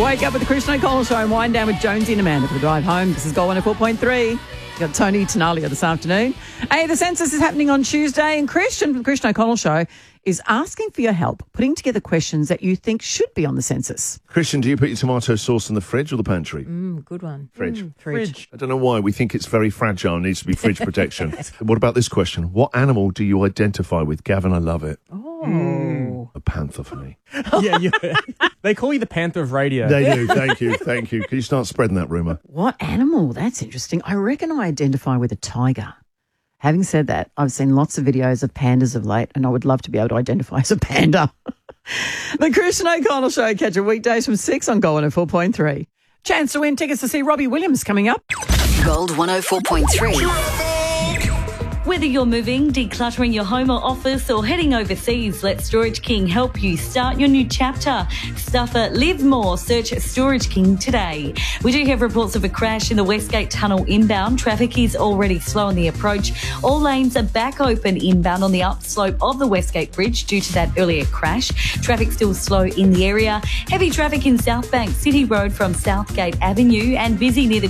Wake up with the Christian O'Connell Show and wind down with Jonesy and Amanda for the drive home. This is Gold 104.3. Got Tony Tenalia this afternoon. Hey, the census is happening on Tuesday, and Christian from the Christian O'Connell Show is asking for your help putting together questions that you think should be on the census. Christian, do you put your tomato sauce in the fridge or the pantry? Good one. Fridge. Fridge. I don't know why. We think it's very fragile and needs to be fridge protection. What about this question? What animal do you identify with? Gavin, I love it. Oh. A panther for me. Yeah. They call you the Panther of radio. They do. Thank you. Thank you. Can you start spreading that rumour? What animal? That's interesting. I reckon I identify with a tiger. Having said that, I've seen lots of videos of pandas of late, and I would love to be able to identify as a panda. The Christian O'Connell Show. Catch it weekdays from 6 on Gold 104.3. Chance to win tickets to see Robbie Williams coming up. Gold 104.3. Whether you're moving, decluttering your home or office, or heading overseas, let Storage King help you start your new chapter. Stuffer, live more. Search Storage King today. We do have reports of a crash in the Westgate Tunnel inbound. Traffic is already slow on the approach. All lanes are back open inbound on the upslope of the Westgate Bridge due to that earlier crash. Traffic still slow in the area. Heavy traffic in Southbank City Road from Southgate Avenue and busy near the